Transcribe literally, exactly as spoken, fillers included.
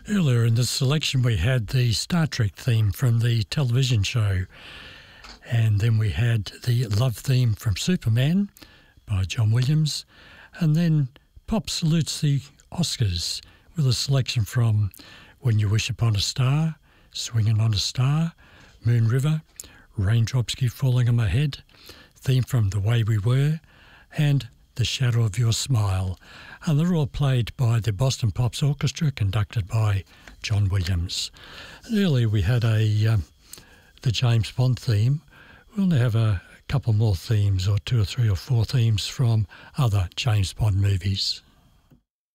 Earlier in the selection we had the Star Trek theme from the television show, and then we had the love theme from Superman by John Williams, and then Pop salutes the Oscars with a selection from When You Wish Upon a Star, Swinging on a Star, Moon River, Raindrops Keep Falling on My Head, theme from The Way We Were, and The Shadow of Your Smile. And they're all played by the Boston Pops Orchestra, conducted by John Williams. And earlier we had a um, the James Bond theme. We'll now have a couple more themes, or two or three or four themes from other James Bond movies.